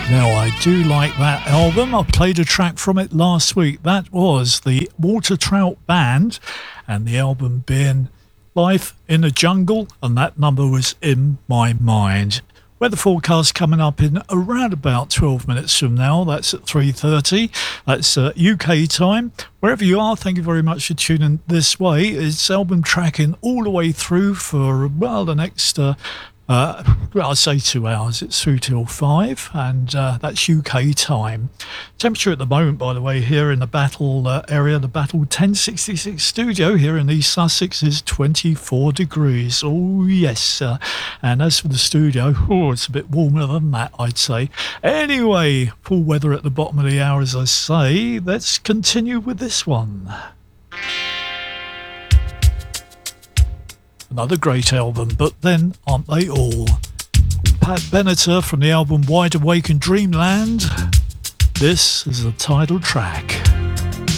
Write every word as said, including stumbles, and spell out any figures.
Now, I do like that album. I played a track from it last week. That was the Water Trout Band, and the album being Life in the Jungle, and that number was In My Mind. Weather forecast coming up in around about twelve minutes from now. That's at three thirty. That's uh, U K time. Wherever you are, thank you very much for tuning this way. It's album tracking all the way through for, well, the next... Uh, Uh, well, I say two hours. It's through till five, and uh, that's U K time. Temperature at the moment, by the way, here in the Battle uh, area, the Battle ten sixty-six studio here in East Sussex is twenty-four degrees. Oh, yes. Uh, and as for the studio, oh, it's a bit warmer than that, I'd say. Anyway, full weather at the bottom of the hour, as I say. Let's continue with this one. Another great album, but then aren't they all? Pat Benatar from the album Wide Awake in Dreamland. This is the title track.